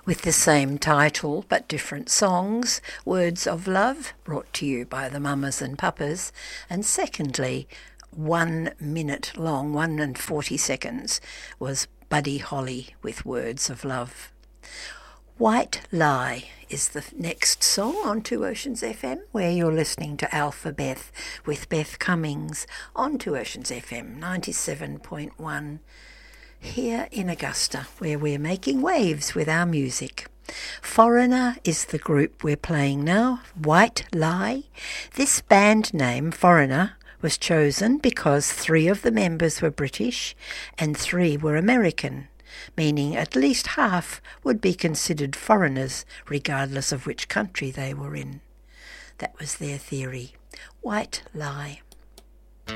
with the same title but different songs, Words of Love, brought to you by the Mamas and Papas, and secondly, 1 minute long, 1 and 40 seconds, was Buddy Holly with Words of Love. White Lie is the next song on Two Oceans FM, where you're listening to Alpha Beth with Beth Cummings on Two Oceans FM 97.1 here in Augusta, where we're making waves with our music. Foreigner is the group we're playing now, White Lie. This band name, Foreigner, was chosen because 3 of the members were British and 3 were American, meaning at least half would be considered foreigners regardless of which country they were in. That was their theory. White Lie.